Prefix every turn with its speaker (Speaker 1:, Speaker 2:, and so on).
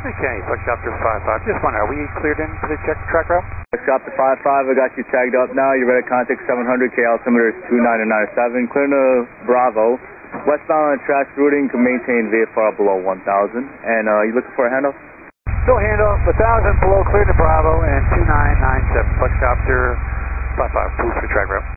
Speaker 1: Okay, Foxtrot 55. Just wondering, are we cleared in for the check track route?
Speaker 2: Foxtrot 55, I got you tagged up now. You're ready to contact 700K, altimeter is 2997. Clear to Bravo. Westbound on trash routing can maintain VFR below 1000. And you looking for a handoff?
Speaker 1: No handoff, 1000 below, clear to Bravo, and 2997. Foxtrot 55, proof for track route.